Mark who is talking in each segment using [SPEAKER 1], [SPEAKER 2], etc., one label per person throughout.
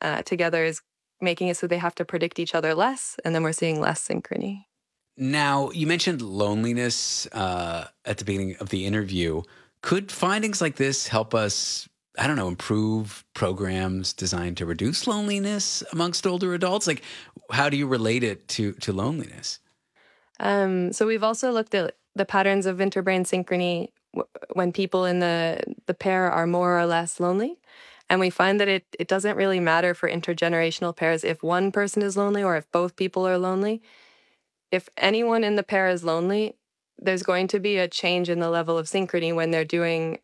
[SPEAKER 1] together is making it so they have to predict each other less, and then we're seeing less synchrony.
[SPEAKER 2] Now, you mentioned loneliness at the beginning of the interview. Could findings like this help us, I don't know, improve programs designed to reduce loneliness amongst older adults? Like, how do you relate it to loneliness?
[SPEAKER 1] So we've also looked at the patterns of interbrain synchrony when people in the pair are more or less lonely. And we find that it doesn't really matter for intergenerational pairs if one person is lonely or if both people are lonely. If anyone in the pair is lonely, there's going to be a change in the level of synchrony when they're doing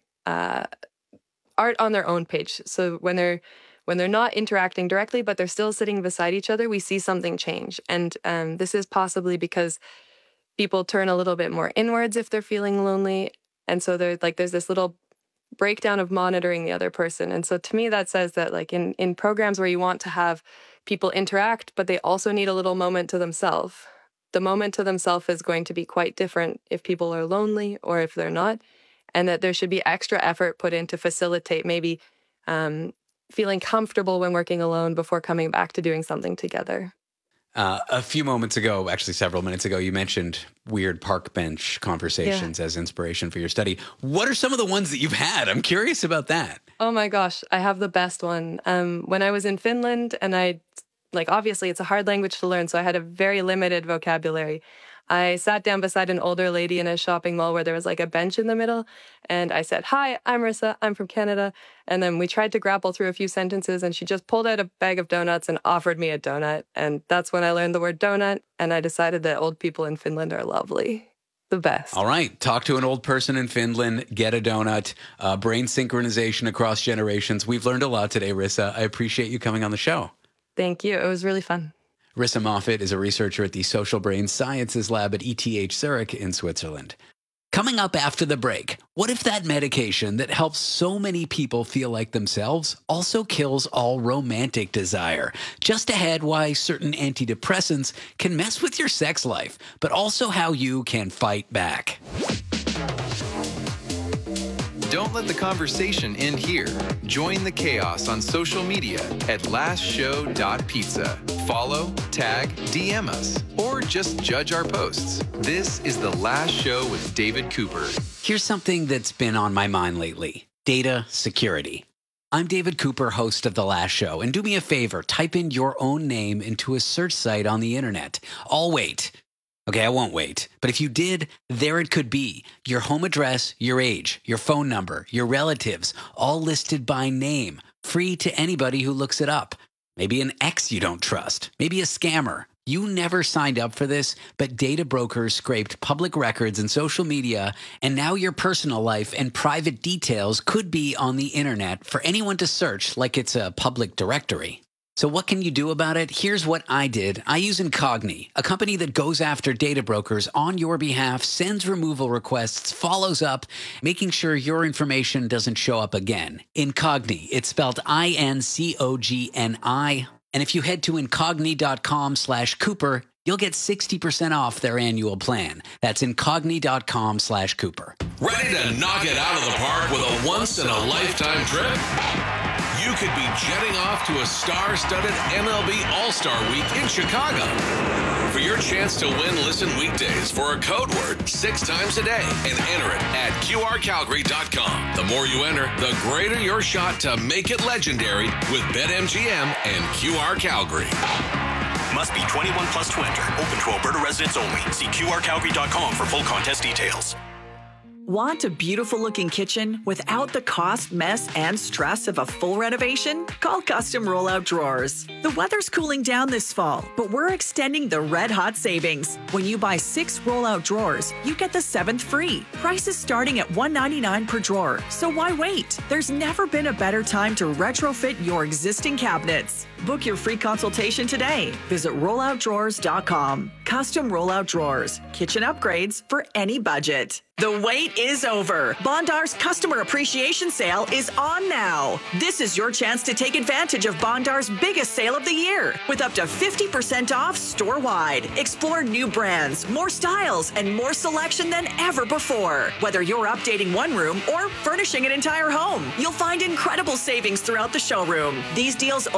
[SPEAKER 1] art on their own page. So when they're not interacting directly, but they're still sitting beside each other, we see something change. And this is possibly because people turn a little bit more inwards if they're feeling lonely. And so there's this little breakdown of monitoring the other person. And so to me, that says that like in programs where you want to have people interact, but they also need a little moment to themselves, the moment to themselves is going to be quite different if people are lonely or if they're not. And that there should be extra effort put in to facilitate maybe feeling comfortable when working alone before coming back to doing something together.
[SPEAKER 2] A few moments ago, actually several minutes ago, you mentioned weird park bench conversations as inspiration for your study. What are some of the ones that you've had? I'm curious about that.
[SPEAKER 1] Oh my gosh, I have the best one. When I was in Finland, and obviously it's a hard language to learn, so I had a very limited vocabulary. I sat down beside an older lady in a shopping mall where there was like a bench in the middle. And I said, "Hi, I'm Rissa. I'm from Canada." And then we tried to grapple through a few sentences and she just pulled out a bag of donuts and offered me a donut. And that's when I learned the word donut. And I decided that old people in Finland are lovely. The best.
[SPEAKER 2] All right. Talk to an old person in Finland, get a donut, brain synchronization across generations. We've learned a lot today, Rissa. I appreciate you coming on the show.
[SPEAKER 1] Thank you. It was really fun.
[SPEAKER 2] Rissa Moffat is a researcher at the Social Brain Sciences Lab at ETH Zurich in Switzerland. Coming up after the break, what if that medication that helps so many people feel like themselves also kills all romantic desire? Just ahead, why certain antidepressants can mess with your sex life, but also how you can fight back.
[SPEAKER 3] Don't let the conversation end here. Join the chaos on social media at lastshow.pizza. Follow, tag, DM us, or just judge our posts. This is The Last Show with David Cooper.
[SPEAKER 2] Here's something that's been on my mind lately: data security. I'm David Cooper, host of The Last Show, and do me a favor, type in your own name into a search site on the internet. I'll wait. Okay, I won't wait. But if you did, there it could be. Your home address, your age, your phone number, your relatives, all listed by name, free to anybody who looks it up. Maybe an ex you don't trust. Maybe a scammer. You never signed up for this, but data brokers scraped public records and social media, and now your personal life and private details could be on the internet for anyone to search like it's a public directory. So what can you do about it? Here's what I did. I use Incogni, a company that goes after data brokers on your behalf, sends removal requests, follows up, making sure your information doesn't show up again. Incogni, it's spelled INCOGNI. And if you head to incogni.com/Cooper, you'll get 60% off their annual plan. That's incogni.com/Cooper.
[SPEAKER 4] Ready to knock it out of the park with a once-in-a-lifetime trip? You could be jetting off to a star-studded MLB All-Star Week in Chicago. For your chance to win, listen weekdays for a code word 6 times a day and enter it at QRCalgary.com. The more you enter, the greater your shot to make it legendary with BetMGM and QR Calgary.
[SPEAKER 5] Must be 21 plus to enter. Open to Alberta residents only. See QRCalgary.com for full contest details.
[SPEAKER 6] Want a beautiful-looking kitchen without the cost, mess, and stress of a full renovation? Call Custom Rollout Drawers. The weather's cooling down this fall, but we're extending the red-hot savings. When you buy 6 rollout drawers, you get the 7th free. Prices starting at $199 per drawer, so why wait? There's never been a better time to retrofit your existing cabinets. Book your free consultation today. Visit rolloutdrawers.com. Custom Rollout Drawers. Kitchen upgrades for any budget. The wait is over. Bondar's Customer Appreciation Sale is on now. This is your chance to take advantage of Bondar's biggest sale of the year with up to 50% off store-wide. Explore new brands, more styles, and more selection than ever before. Whether you're updating one room or furnishing an entire home, you'll find incredible savings throughout the showroom. These deals